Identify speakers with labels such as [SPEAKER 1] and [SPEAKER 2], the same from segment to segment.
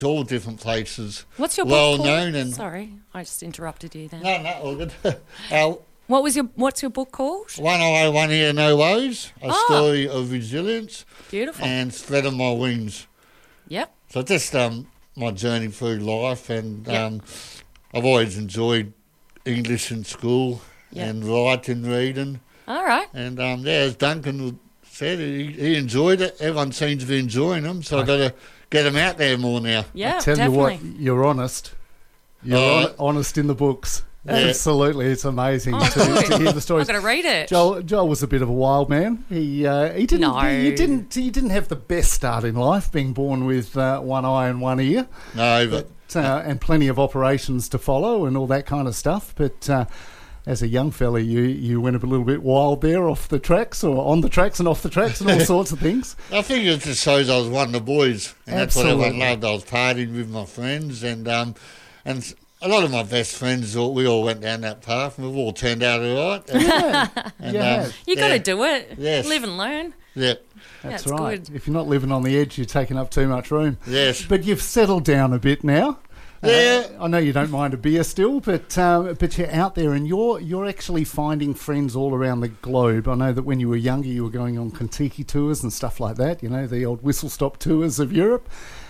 [SPEAKER 1] all different places.
[SPEAKER 2] What's your
[SPEAKER 1] well
[SPEAKER 2] book
[SPEAKER 1] known
[SPEAKER 2] called?
[SPEAKER 1] and
[SPEAKER 2] Sorry, I just interrupted you there.
[SPEAKER 1] no, all good.
[SPEAKER 2] What's your book called?
[SPEAKER 1] One Eye, One Ear, No Woes, a
[SPEAKER 2] Oh.
[SPEAKER 1] story of resilience
[SPEAKER 2] Beautiful.
[SPEAKER 1] and spreading my wings.
[SPEAKER 2] Yep.
[SPEAKER 1] So just my journey through life, and
[SPEAKER 2] Yep.
[SPEAKER 1] I've always enjoyed English in school
[SPEAKER 2] Yep.
[SPEAKER 1] and writing, reading,
[SPEAKER 2] All right.
[SPEAKER 1] and as Duncan said, he enjoyed it. Everyone seems to be enjoying them, so I've got to get them out there more now.
[SPEAKER 2] Yeah,
[SPEAKER 3] Tell
[SPEAKER 2] definitely.
[SPEAKER 3] you what, you're honest. You're honest in the books.
[SPEAKER 1] Yeah.
[SPEAKER 3] Absolutely, it's amazing
[SPEAKER 2] Oh,
[SPEAKER 3] to hear the
[SPEAKER 2] I've
[SPEAKER 3] stories.
[SPEAKER 2] got to read it.
[SPEAKER 3] Joel was a bit of a wild man. He didn't.
[SPEAKER 2] No.
[SPEAKER 3] He didn't have the best start in life, being born with one eye and one ear,
[SPEAKER 1] No, but
[SPEAKER 3] and plenty of operations to follow and all that kind of stuff. But as a young fella, you went a little bit wild there, off the tracks or on the tracks and off the tracks and all sorts of things.
[SPEAKER 1] I think it just shows I was one of the boys, and that's what everyone
[SPEAKER 3] Absolutely.
[SPEAKER 1] loved. I was partying with my friends, and a lot of my best friends, we all went down that path, and we've all turned out all right. And,
[SPEAKER 3] Yeah.
[SPEAKER 2] You got to do it.
[SPEAKER 1] Yes.
[SPEAKER 2] Live and learn.
[SPEAKER 1] Yeah,
[SPEAKER 3] That's
[SPEAKER 2] That's
[SPEAKER 3] right.
[SPEAKER 2] good.
[SPEAKER 3] If you're not living on the edge, you're taking up too much room.
[SPEAKER 1] yes.
[SPEAKER 3] But you've settled down a bit now.
[SPEAKER 1] Yeah.
[SPEAKER 3] I know you don't mind a beer still, but you're out there and you're actually finding friends all around the globe. I know that when you were younger, you were going on Kentucky tours and stuff like that. You know, the old whistle stop tours of Europe.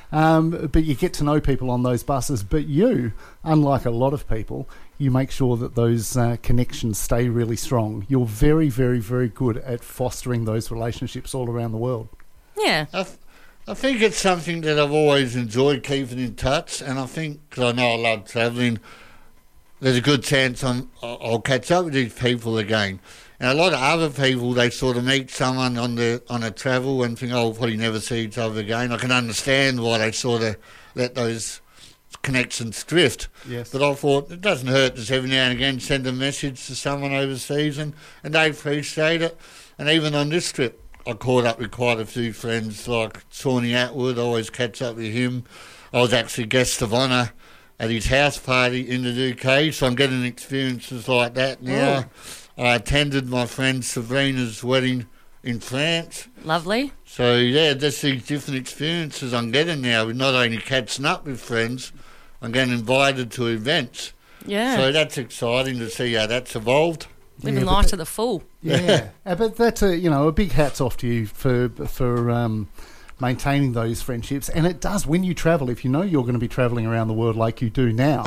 [SPEAKER 3] But you get to know people on those buses. But you, unlike a lot of people, you make sure that those connections stay really strong. You're very, very, very good at fostering those relationships all around the world.
[SPEAKER 2] Yeah.
[SPEAKER 1] I think it's something that I've always enjoyed, keeping in touch, and I think, because I know I love travelling, there's a good chance I'll catch up with these people again. And a lot of other people, they sort of meet someone on a travel and think, oh, we'll probably never see each other again. I can understand why they sort of let those connections drift.
[SPEAKER 3] Yes.
[SPEAKER 1] But I thought it doesn't hurt just every now and again send a message to someone overseas, and they appreciate it. And even on this trip, I caught up with quite a few friends like Shawnee Atwood. I always catch up with him. I was actually guest of honour at his house party in the UK, so I'm getting experiences like that now. I attended my friend Sabrina's wedding in France.
[SPEAKER 2] Lovely.
[SPEAKER 1] So, yeah, just these different experiences I'm getting now with not only catching up with friends, I'm getting invited to events.
[SPEAKER 2] Yeah.
[SPEAKER 1] So that's exciting to see how that's evolved.
[SPEAKER 2] Living
[SPEAKER 3] Yeah, but
[SPEAKER 2] life to the full.
[SPEAKER 3] Yeah, but that's a big hats off to you for maintaining those friendships. And it does, when you travel, if you know you're going to be travelling around the world like you do now.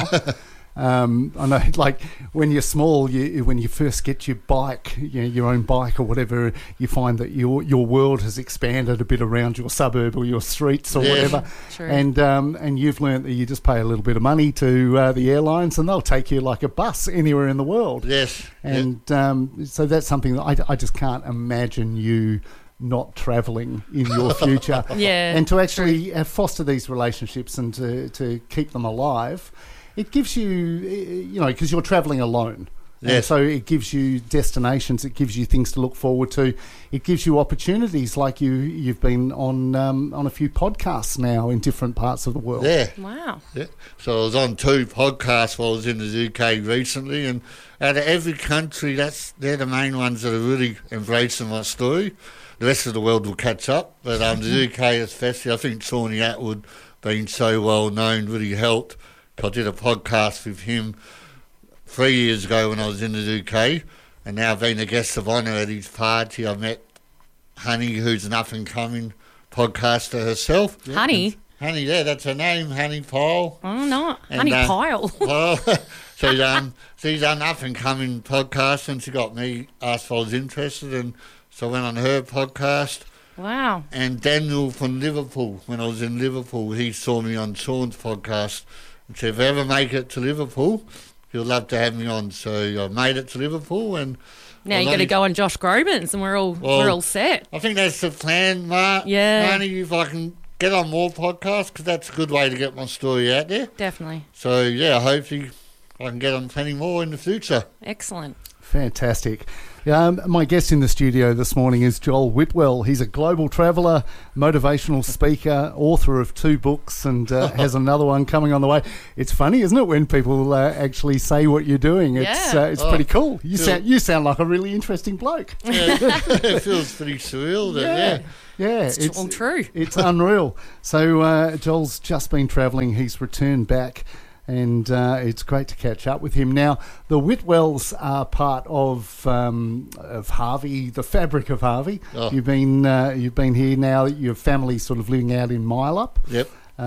[SPEAKER 3] I know, like when you're small, when you first get your bike, your own bike or whatever, you find that your world has expanded a bit around your suburb or your streets or
[SPEAKER 1] Yeah.
[SPEAKER 3] whatever.
[SPEAKER 2] True.
[SPEAKER 3] And you've learnt that you just pay a little bit of money to the airlines, and they'll take you like a bus anywhere in the world.
[SPEAKER 1] Yes.
[SPEAKER 3] And so that's something that I just can't imagine you not travelling in your future.
[SPEAKER 2] Yeah.
[SPEAKER 3] And to actually foster these relationships and to keep them alive, it gives you, because you're travelling alone. And
[SPEAKER 1] Yes.
[SPEAKER 3] so it gives you destinations, it gives you things to look forward to, it gives you opportunities, like you've been on a few podcasts now in different parts of the world.
[SPEAKER 1] Yeah.
[SPEAKER 2] Wow.
[SPEAKER 1] Yeah. So I was on 2 podcasts while I was in the UK recently, and out of every country, they're the main ones that are really embracing my story. The rest of the world will catch up, but the UK especially, I think Shawnee Atwood being so well known really helped. I did a podcast with him 3 years ago when I was in the UK, and now I've been a guest of honour at his party. I met Honey, who's an up-and-coming podcaster herself.
[SPEAKER 2] Honey.
[SPEAKER 1] Honey, yeah, that's her name, Honey Pyle.
[SPEAKER 2] Oh, no.
[SPEAKER 1] And,
[SPEAKER 2] Honey pile.
[SPEAKER 1] Well, she's an up-and-coming podcast, and she got me asked if I was interested, and so I went on her podcast.
[SPEAKER 2] Wow.
[SPEAKER 1] And Daniel from Liverpool, when I was in Liverpool, he saw me on Sean's podcast and said, if I ever make it to Liverpool, he'll love to have me on. So I made it to Liverpool, and
[SPEAKER 2] Now you're going to go on Josh Groban's, and we're all set.
[SPEAKER 1] I think that's the plan, Mark.
[SPEAKER 2] Yeah.
[SPEAKER 1] Marnie, if I can get on more podcasts, because that's a good way to get my story out there.
[SPEAKER 2] Definitely.
[SPEAKER 1] So, yeah, hopefully I can get on plenty more in the future.
[SPEAKER 2] Excellent.
[SPEAKER 3] Fantastic. My guest in the studio this morning is Joel Whitwell. He's a global traveller, motivational speaker, author of 2 books, and has another one coming on the way. It's funny, isn't it, when people actually say what you're doing? It's pretty cool. You sound like a really interesting bloke.
[SPEAKER 1] Yeah, it feels pretty surreal.
[SPEAKER 2] Yeah, it's all true.
[SPEAKER 3] It's unreal. So Joel's just been travelling. He's returned back. And it's great to catch up with him. Now, the Whitwells are part of Harvey, the fabric of Harvey. Oh. You've been here now. Your family's sort of living out in Milup.
[SPEAKER 1] Yep.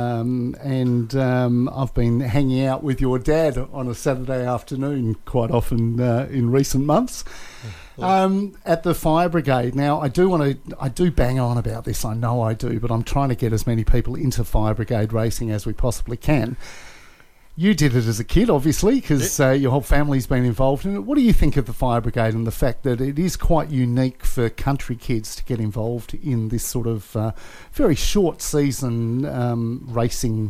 [SPEAKER 3] I've been hanging out with your dad on a Saturday afternoon quite often in recent months. At the Fire Brigade. Now, I do bang on about this. I know I do, but I'm trying to get as many people into Fire Brigade racing as we possibly can. You did it as a kid, obviously, because your whole family's been involved in it. What do you think of the Fire Brigade and the fact that it is quite unique for country kids to get involved in this sort of very short season racing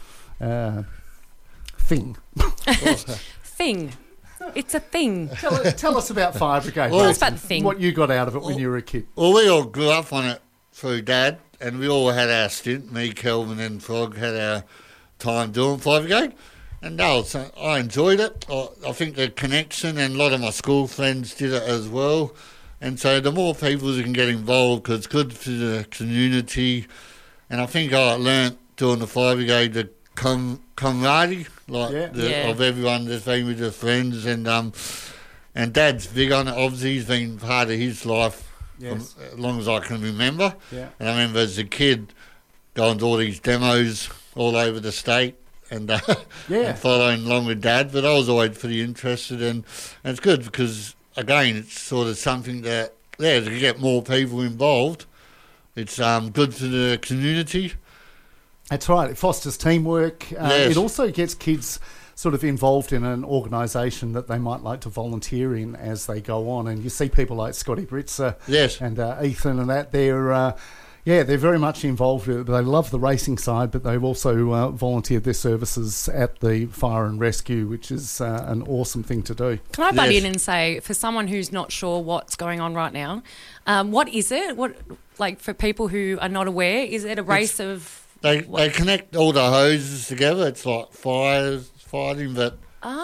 [SPEAKER 3] thing?
[SPEAKER 2] Thing. It's a thing.
[SPEAKER 3] Tell us about Fire Brigade.
[SPEAKER 2] Tell us about the thing.
[SPEAKER 3] What you got out of it when you were a kid.
[SPEAKER 1] Well, we all grew up on it through Dad, and we all had our stint. Me, Kelvin and Frog had our time doing Fire Brigade, and I enjoyed it. I think the connection, and a lot of my school friends did it as well, and so the more people who can get involved, because it's good for the community. And I think I learnt doing the Fire Brigade the camaraderie of everyone that's been with their friends, and Dad's big on it. Obviously he's been part of his life from as long as I can remember. And I remember as a kid going to all these demos all over the state and following along with Dad, but I was always pretty interested, and it's good because, again, it's sort of something that, to get more people involved, it's good for the community.
[SPEAKER 3] That's right. It fosters teamwork. It also gets kids sort of involved in an organisation that they might like to volunteer in as they go on, and you see people like Scotty Britzer and Ethan and that, they're very much involved with it. They love the racing side, but they've also volunteered their services at the fire and rescue, which is an awesome thing to do.
[SPEAKER 2] Can I butt in and say, for someone who's not sure what's going on right now, what is it? For people who are not aware, is it a race of...
[SPEAKER 1] They connect all the hoses together. It's like fighting, but...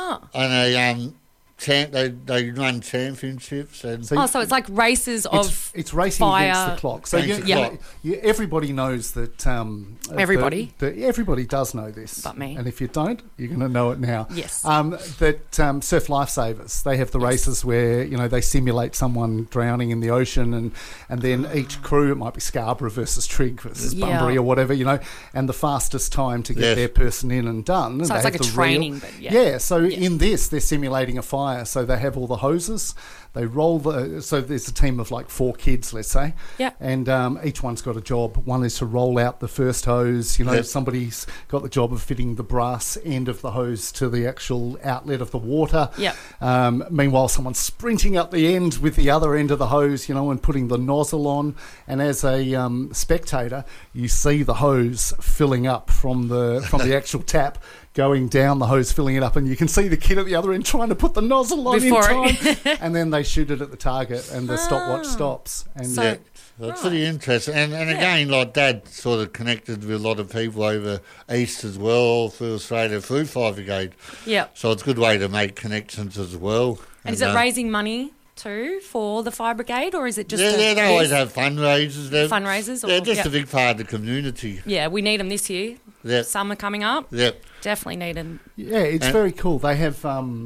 [SPEAKER 1] And they run championships, and
[SPEAKER 2] so it's like races of
[SPEAKER 3] it's racing
[SPEAKER 2] fire
[SPEAKER 3] against the clock. So everybody knows that.
[SPEAKER 2] Everybody
[SPEAKER 3] does know this,
[SPEAKER 2] but me.
[SPEAKER 3] And if you don't, you're going to know it now.
[SPEAKER 2] Yes.
[SPEAKER 3] Surf Lifesavers, they have the races where they simulate someone drowning in the ocean, and then each crew, it might be Scarborough versus Trigg versus Bunbury or whatever, and the fastest time to get their person in and done.
[SPEAKER 2] So
[SPEAKER 3] and
[SPEAKER 2] it's like a training,
[SPEAKER 3] but in this they're simulating a fire. So they have all the hoses. They roll so there's a team of like 4 kids, let's say.
[SPEAKER 2] Yeah.
[SPEAKER 3] And each one's got a job. One is to roll out the first hose. Somebody's got the job of fitting the brass end of the hose to the actual outlet of the water.
[SPEAKER 2] Yeah.
[SPEAKER 3] Meanwhile, someone's sprinting up the end with the other end of the hose, and putting the nozzle on. And as a spectator, you see the hose filling up from the actual tap, going down the hose, filling it up, and you can see the kid at the other end trying to put the nozzle on in time, and then they shoot it at the target, and the stopwatch stops. And
[SPEAKER 1] that's pretty interesting. And again, like Dad sort of connected with a lot of people over East as well, through Australia, through Fire Brigade.
[SPEAKER 2] Yeah.
[SPEAKER 1] So it's a good way to make connections as well.
[SPEAKER 2] And is it raising money too for the Fire Brigade, or is it just...
[SPEAKER 1] they always have fundraisers.
[SPEAKER 2] Fundraisers?
[SPEAKER 1] They're just a big part of the community.
[SPEAKER 2] Yeah, we need them this year.
[SPEAKER 1] Yep.
[SPEAKER 2] Summer coming up.
[SPEAKER 1] Yep.
[SPEAKER 2] Definitely need them.
[SPEAKER 3] Yeah, it's very cool. They have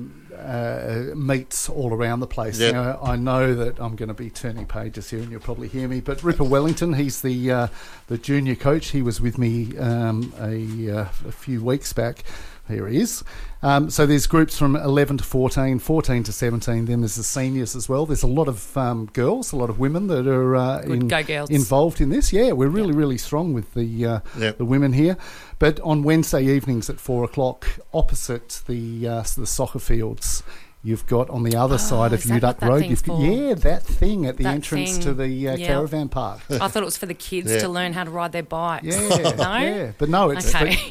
[SPEAKER 3] meets all around the place.
[SPEAKER 1] Yep.
[SPEAKER 3] I know that I'm going to be turning pages here, and you'll probably hear me. But Ripper Wellington, he's the junior coach. He was with me a few weeks back. Here he is. So there's groups from 11 to 14, 14 to 17. Then there's the seniors as well. There's a lot of girls, a lot of women that are involved in this. Yeah, we're really strong with the women here. But on Wednesday evenings at 4:00, opposite the soccer fields, you've got on the other side of Uduck Road. That thing at the entrance to the caravan park.
[SPEAKER 2] I thought it was for the kids to learn how to ride their bikes.
[SPEAKER 3] Yeah,
[SPEAKER 2] no?
[SPEAKER 3] Yeah, but no, it's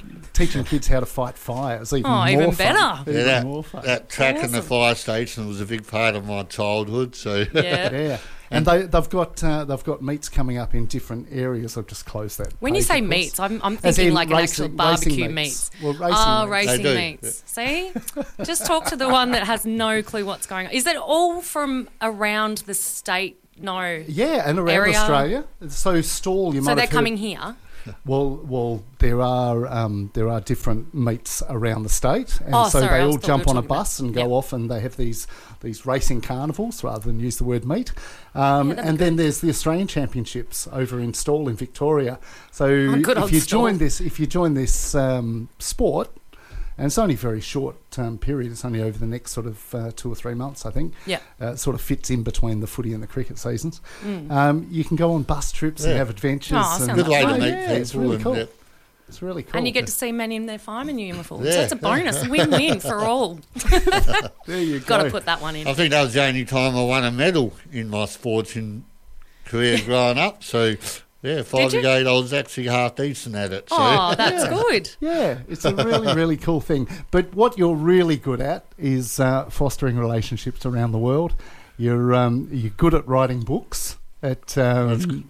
[SPEAKER 3] teaching kids how to fight fires. Even more
[SPEAKER 2] even
[SPEAKER 3] fun.
[SPEAKER 2] better.
[SPEAKER 3] Even
[SPEAKER 1] Yeah,
[SPEAKER 3] more fun.
[SPEAKER 1] that track in the
[SPEAKER 2] Awesome.
[SPEAKER 1] fire station was a big part of my childhood. So
[SPEAKER 2] Yeah.
[SPEAKER 3] Yeah, and they've got meets coming up in different areas. I've just closed that.
[SPEAKER 2] When you
[SPEAKER 3] page,
[SPEAKER 2] say
[SPEAKER 3] of course.
[SPEAKER 2] meats, I'm
[SPEAKER 3] As
[SPEAKER 2] thinking
[SPEAKER 3] in
[SPEAKER 2] like an actual barbecue
[SPEAKER 3] racing
[SPEAKER 2] meats.
[SPEAKER 3] Well, racing
[SPEAKER 2] Oh,
[SPEAKER 3] meats.
[SPEAKER 2] racing
[SPEAKER 1] They do.
[SPEAKER 2] meats. See? Just talk to the one that has no clue what's going on. Is it all from around the state? No.
[SPEAKER 3] Yeah, and around
[SPEAKER 2] area?
[SPEAKER 3] Australia. So stall, you might
[SPEAKER 2] So they're
[SPEAKER 3] have heard-
[SPEAKER 2] coming here?
[SPEAKER 3] Well, there are different meets around the state, and
[SPEAKER 2] Oh,
[SPEAKER 3] so
[SPEAKER 2] sorry,
[SPEAKER 3] they
[SPEAKER 2] I
[SPEAKER 3] all
[SPEAKER 2] was thought
[SPEAKER 3] jump
[SPEAKER 2] we
[SPEAKER 3] on
[SPEAKER 2] were
[SPEAKER 3] a
[SPEAKER 2] talking
[SPEAKER 3] bus
[SPEAKER 2] about-
[SPEAKER 3] and go
[SPEAKER 2] Yep.
[SPEAKER 3] off, and they have these racing carnivals rather than use the word meet.
[SPEAKER 2] that'd be
[SPEAKER 3] And then there's the Australian Championships over in Stawell in Victoria. So
[SPEAKER 2] good old
[SPEAKER 3] if you
[SPEAKER 2] Stawell.
[SPEAKER 3] join this sport. And it's only a very short period. It's only over the next sort of 2 or 3 months, I think.
[SPEAKER 2] Yeah.
[SPEAKER 3] It sort of fits in between the footy and the cricket seasons. You can go on bus trips and
[SPEAKER 1] Yeah.
[SPEAKER 3] have adventures.
[SPEAKER 2] Oh,
[SPEAKER 3] and
[SPEAKER 2] sounds
[SPEAKER 1] good way
[SPEAKER 2] like
[SPEAKER 1] to meet
[SPEAKER 3] yeah, it's
[SPEAKER 1] people.
[SPEAKER 3] really
[SPEAKER 1] And,
[SPEAKER 3] cool.
[SPEAKER 1] yeah.
[SPEAKER 3] It's really cool.
[SPEAKER 2] And you get to see men in their fireman uniforms.
[SPEAKER 1] Yeah.
[SPEAKER 2] So it's a bonus, a win-win for all.
[SPEAKER 3] there you go.
[SPEAKER 2] Got to put that one
[SPEAKER 1] I
[SPEAKER 2] in.
[SPEAKER 1] think that was the only time I won a medal in my sporting career growing up. So, yeah, 5
[SPEAKER 2] you?
[SPEAKER 1] years I was actually half decent at it. So.
[SPEAKER 2] Oh, that's good.
[SPEAKER 3] Yeah, it's a really, really cool thing. But what you're really good at is fostering relationships around the world. You're good at writing books. Well,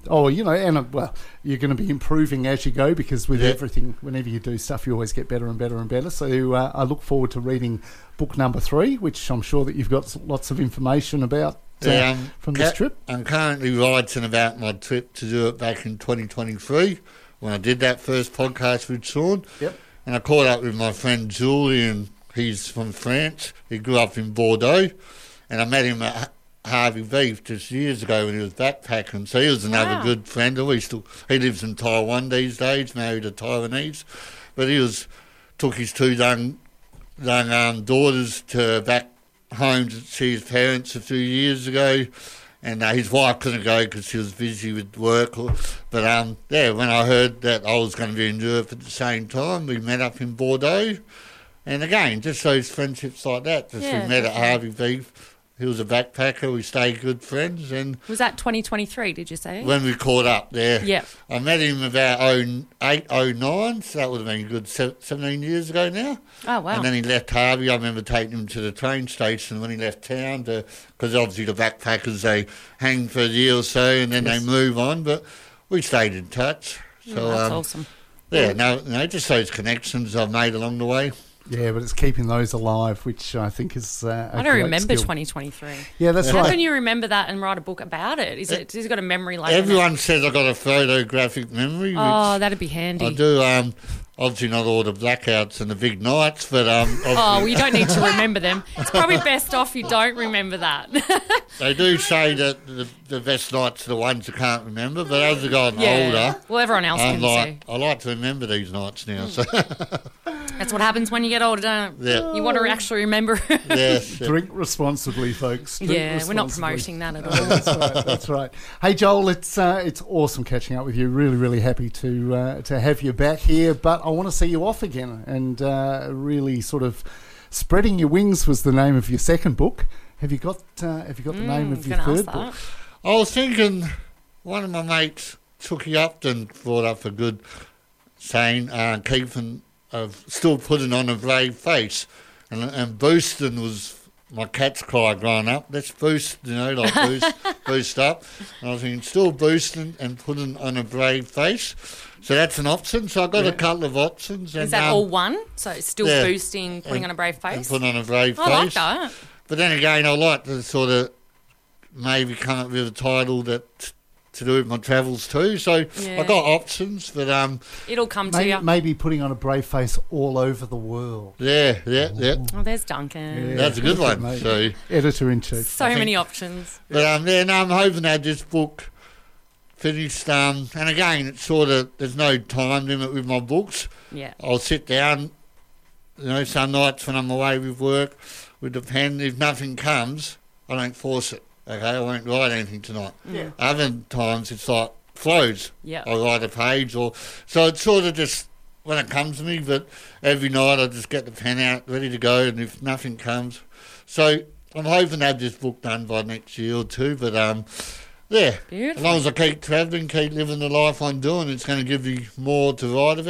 [SPEAKER 3] you're going to be improving as you go because with
[SPEAKER 1] Yeah.
[SPEAKER 3] everything, whenever you do stuff, you always get better and better and better. So I look forward to reading book number 3, which I'm sure that you've got lots of information about from this trip.
[SPEAKER 1] I'm currently writing about my trip to do it back in 2023 when I did that first podcast with Sean.
[SPEAKER 3] Yep.
[SPEAKER 1] And I caught up with my friend Julian. He's from France. He grew up in Bordeaux. And I met him at Harvey Beef just years ago when he was backpacking. So he was another
[SPEAKER 2] Wow.
[SPEAKER 1] good friend. He lives in Taiwan these days, married a Taiwanese. But took his 2 young daughters back home to see his parents a few years ago, and his wife couldn't go because she was busy with work. But when I heard that I was going to be in Europe at the same time, we met up in Bordeaux, and again, just those friendships like that. Just
[SPEAKER 2] Yeah,
[SPEAKER 1] we met at
[SPEAKER 2] definitely.
[SPEAKER 1] Harvey Beef. He was a backpacker. We stayed good friends, and
[SPEAKER 2] Was that 2023, did you say?
[SPEAKER 1] when we caught up there,
[SPEAKER 2] Yeah.
[SPEAKER 1] I met him about 08, 09, so that would have been a good 17 years ago now.
[SPEAKER 2] Oh, wow.
[SPEAKER 1] And then he left Harvey. I remember taking him to the train station when he left town because obviously the backpackers, they hang for a year or so and then they move on. But we stayed in touch. So,
[SPEAKER 2] That's awesome.
[SPEAKER 1] just those connections I've made along the way.
[SPEAKER 3] Yeah, but it's keeping those alive, which I think is
[SPEAKER 2] I don't remember 2023.
[SPEAKER 3] Yeah, that's
[SPEAKER 2] How
[SPEAKER 3] right.
[SPEAKER 2] can you remember that and write a book about it? Has it got a memory like that?
[SPEAKER 1] Everyone says I've got a photographic memory.
[SPEAKER 2] Oh,
[SPEAKER 1] which
[SPEAKER 2] that'd be handy.
[SPEAKER 1] I do. Obviously not all the blackouts and the big nights, but
[SPEAKER 2] Oh, well, you don't need to remember them. It's probably best off you don't remember that.
[SPEAKER 1] they do say that the best nights are the ones you can't remember. But as I've gotten older,
[SPEAKER 2] Well, everyone else
[SPEAKER 1] I'm
[SPEAKER 2] can
[SPEAKER 1] like,
[SPEAKER 2] see.
[SPEAKER 1] I like to remember these nights now. So
[SPEAKER 2] That's what happens when you get older, don't it?
[SPEAKER 1] yeah,
[SPEAKER 2] You want to actually remember.
[SPEAKER 1] yes.
[SPEAKER 3] Drink responsibly, folks. Drink
[SPEAKER 2] Yeah, we're not
[SPEAKER 3] responsibly.
[SPEAKER 2] promoting that at all.
[SPEAKER 3] That's right. That's right. Hey, Joel, it's awesome catching up with you. Really, really happy to have you back here. But I want to see you off again and really sort of spreading your wings was the name of your second book. Have you got the name of your
[SPEAKER 2] Gonna
[SPEAKER 3] third
[SPEAKER 2] ask
[SPEAKER 3] book?
[SPEAKER 2] that.
[SPEAKER 1] I was thinking one of my mates, Chucky Upton, brought up a good saying, still putting on a brave face. And boosting was my cat's cry growing up. Let's boost, boost up. And I was thinking, still boosting and putting on a brave face. So that's an option. So I got a couple of options.
[SPEAKER 2] Is that all one? So it's still
[SPEAKER 1] yeah.
[SPEAKER 2] boosting, putting on a brave
[SPEAKER 1] And
[SPEAKER 2] face?
[SPEAKER 1] putting on a brave
[SPEAKER 2] I like
[SPEAKER 1] face.
[SPEAKER 2] that.
[SPEAKER 1] But then again, I like to sort of maybe come up with a title that to do with my travels too. So
[SPEAKER 2] Yeah.
[SPEAKER 1] I got options, but
[SPEAKER 2] It'll come to you.
[SPEAKER 3] Maybe putting on a brave face all over the world.
[SPEAKER 1] yeah.
[SPEAKER 2] Oh, there's Duncan.
[SPEAKER 3] Yeah.
[SPEAKER 1] That's a good
[SPEAKER 3] look at
[SPEAKER 1] one.
[SPEAKER 3] me.
[SPEAKER 1] So,
[SPEAKER 3] Editor-in-chief.
[SPEAKER 2] So many options.
[SPEAKER 1] but I'm hoping to have this book finished. And again, it's sort of there's no time limit with my books.
[SPEAKER 2] Yeah.
[SPEAKER 1] I'll sit down, some nights when I'm away with work with the pen. If nothing comes, I don't force it. Okay, I won't write anything tonight.
[SPEAKER 3] Yeah.
[SPEAKER 1] Other times it's like flows.
[SPEAKER 2] Yeah.
[SPEAKER 1] I write a page, so it's sort of just when it comes to me. But every night I just get the pen out, ready to go, and if nothing comes, so I'm hoping to have this book done by next year or two. But yeah, as
[SPEAKER 2] Beautiful.
[SPEAKER 1] long as I keep travelling, keep living the life I'm doing, it's going to give me more to write about.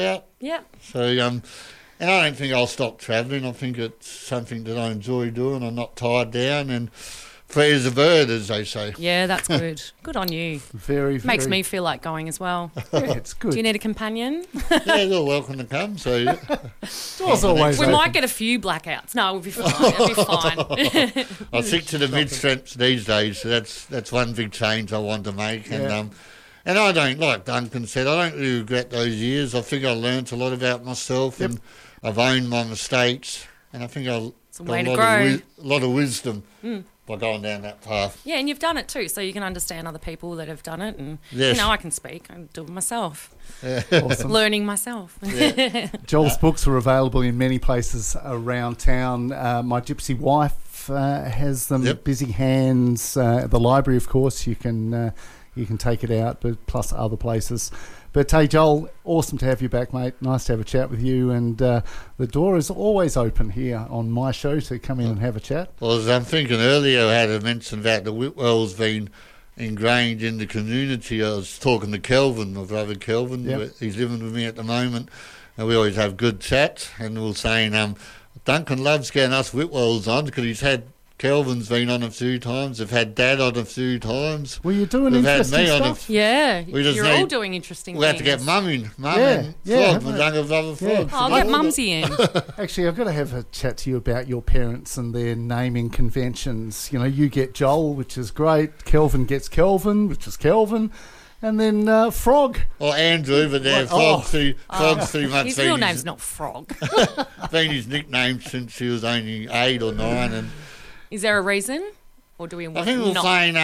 [SPEAKER 2] Yep.
[SPEAKER 1] So, and I don't think I'll stop travelling. I think it's something that I enjoy doing. I'm not tied down, and free as a bird, as they say.
[SPEAKER 2] Yeah, that's good. Good on you.
[SPEAKER 3] Very, very.
[SPEAKER 2] Makes me feel like going as well.
[SPEAKER 3] Yeah, it's good.
[SPEAKER 2] Do you need a companion?
[SPEAKER 1] Yeah, you're welcome to come. So,
[SPEAKER 3] Doors always
[SPEAKER 2] We
[SPEAKER 3] open.
[SPEAKER 2] might get a few blackouts. No, we'll be fine. It'll be fine.
[SPEAKER 1] I stick to the mid-steps these days. So that's one big change I want to make.
[SPEAKER 3] Yeah.
[SPEAKER 1] And I don't, like Duncan said, I don't really regret those years. I think I learnt a lot about myself, and I've owned my mistakes, and I think I've
[SPEAKER 2] a
[SPEAKER 1] got
[SPEAKER 2] way
[SPEAKER 1] a
[SPEAKER 2] to
[SPEAKER 1] lot,
[SPEAKER 2] grow.
[SPEAKER 1] a lot of wisdom by going down that path.
[SPEAKER 2] Yeah, and you've done it too, so you can understand other people that have done it. And,
[SPEAKER 1] Yes.
[SPEAKER 2] I can speak. I do it myself.
[SPEAKER 3] Awesome.
[SPEAKER 2] Learning myself.
[SPEAKER 3] Joel's books are available in many places around town. My Gypsy Wife has them.
[SPEAKER 1] Yep.
[SPEAKER 3] Busy Hands, the library, of course. You can take it out, but plus other places. But hey, Joel, awesome to have you back, mate. Nice to have a chat with you. And the door is always open here on my show to come in and have a chat.
[SPEAKER 1] Well, as I'm thinking earlier, I had a mention about the Whitwells being ingrained in the community. I was talking to Kelvin, my brother Kelvin.
[SPEAKER 3] Yep.
[SPEAKER 1] He's living with me at the moment, and we always have good chats. And we were saying, Duncan loves getting us Whitwells on because he's had Kelvin's been on a few times. They've had Dad on a few times.
[SPEAKER 3] Well, you're doing
[SPEAKER 1] They've had
[SPEAKER 3] interesting
[SPEAKER 1] me on a
[SPEAKER 3] stuff.
[SPEAKER 2] Yeah,
[SPEAKER 1] We just
[SPEAKER 2] you're all
[SPEAKER 1] need-
[SPEAKER 2] doing interesting
[SPEAKER 1] We had
[SPEAKER 2] things.
[SPEAKER 1] to get Mum in. Mum
[SPEAKER 3] Yeah,
[SPEAKER 1] and
[SPEAKER 3] yeah,
[SPEAKER 1] Frog, my
[SPEAKER 3] haven't
[SPEAKER 1] younger brother Frog.
[SPEAKER 3] Yeah.
[SPEAKER 2] I'll get Mumsy in.
[SPEAKER 3] Actually, I've got to have a chat to you about your parents and their naming conventions. You know, you get Joel, which is great. Kelvin gets Kelvin, which is Kelvin. And then Frog.
[SPEAKER 1] Or Andrew, but there,
[SPEAKER 3] What?
[SPEAKER 1] Frog's pretty much
[SPEAKER 2] His
[SPEAKER 1] been
[SPEAKER 2] real name's not Frog.
[SPEAKER 1] been his nickname since he was only 8 or 9. And
[SPEAKER 2] Is there a reason? Or do we
[SPEAKER 1] I think we were
[SPEAKER 2] not?
[SPEAKER 1] playing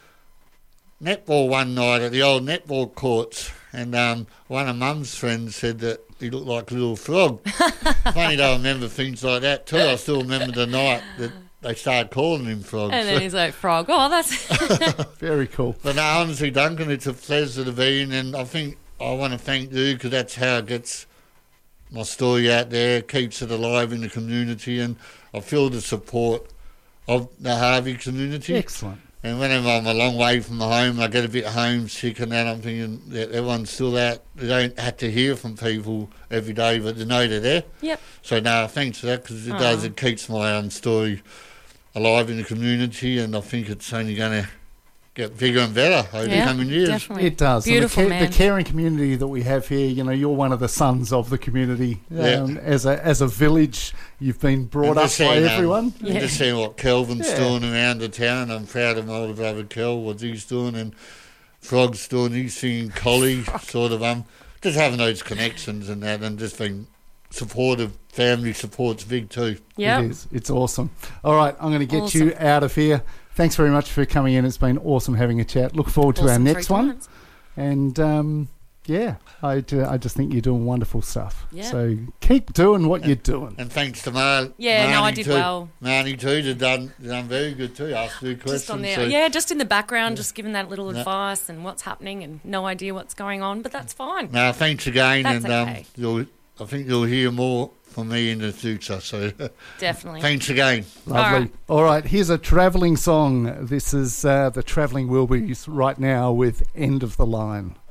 [SPEAKER 1] netball one night at the old netball courts, and one of Mum's friends said that he looked like a little frog. Funny to remember things like that too. I still remember the night that they started calling him Frog.
[SPEAKER 2] And then he's like, Frog. Oh, that's...
[SPEAKER 3] Very cool.
[SPEAKER 1] But no, honestly, Duncan, it's a pleasure to be in, and I think I want to thank you because that's how it gets my story out there, keeps it alive in the community, and I feel the support of the Harvey community.
[SPEAKER 3] Excellent.
[SPEAKER 1] And whenever I'm a long way from home, I get a bit homesick and that, I'm thinking that everyone's still out. They don't have to hear from people every day, but they know they're there.
[SPEAKER 2] Yep.
[SPEAKER 1] So, no, thanks for that, because it does. It keeps my story alive in the community, and I think it's only going to get bigger and better over the coming years.
[SPEAKER 2] Definitely.
[SPEAKER 3] It does. And
[SPEAKER 2] Beautiful,
[SPEAKER 3] the
[SPEAKER 2] man.
[SPEAKER 3] caring community that we have here, you know, you're one of the sons of the community.
[SPEAKER 1] Yeah.
[SPEAKER 3] As a village, you've been brought
[SPEAKER 1] And
[SPEAKER 3] up
[SPEAKER 1] just
[SPEAKER 3] by
[SPEAKER 1] seeing,
[SPEAKER 3] everyone.
[SPEAKER 1] and just seeing what Kelvin's
[SPEAKER 3] Yeah.
[SPEAKER 1] doing around the town. I'm proud of my older brother Kel, what he's doing, and Frog's doing his thing, Collie, sort of, just having those connections and that, and just being supportive. Family support's big too.
[SPEAKER 2] Yep.
[SPEAKER 3] It is. It's awesome. All right, I'm going to get
[SPEAKER 2] Awesome.
[SPEAKER 3] you out of here. Thanks very much for coming in. It's been awesome having a chat. Look forward to our
[SPEAKER 2] Awesome
[SPEAKER 3] next
[SPEAKER 2] three
[SPEAKER 3] one.
[SPEAKER 2] times.
[SPEAKER 3] And yeah, I just think you're doing wonderful stuff.
[SPEAKER 2] Yeah.
[SPEAKER 3] So keep doing what you're doing.
[SPEAKER 1] And thanks to
[SPEAKER 2] Yeah, no, I
[SPEAKER 1] Marnie
[SPEAKER 2] did
[SPEAKER 1] too.
[SPEAKER 2] well.
[SPEAKER 1] Marnie too, they've done very good too. Asked good questions.
[SPEAKER 2] Just on there.
[SPEAKER 1] so-
[SPEAKER 2] Yeah, just in the background, just giving that little
[SPEAKER 1] Yeah.
[SPEAKER 2] advice and what's happening and no idea what's going on, but that's fine.
[SPEAKER 1] No, thanks again,
[SPEAKER 2] That's
[SPEAKER 1] and
[SPEAKER 2] okay.
[SPEAKER 1] I think you'll hear more from me in the future. So
[SPEAKER 2] Definitely.
[SPEAKER 1] thanks again.
[SPEAKER 3] Lovely.
[SPEAKER 2] right.
[SPEAKER 3] All right, here's a travelling song. This is the Travelling Wilburys right now with End of the Line.